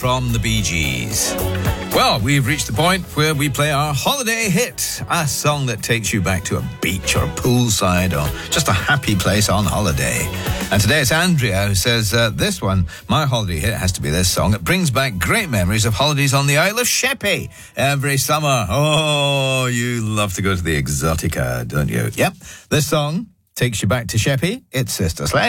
from the Bee Gees. Well, we've reached the point where we play our holiday hit, a song that takes you back to a beach or a poolside or just a happy place on holiday. And today it's Andrea who says, this one, my holiday hit has to be this song. It brings back great memories of holidays on the Isle of Sheppey every summer. Oh, you love to go to the Exotica, don't you? Yep, this song takes you back to Sheppey. It's Sister Sledge.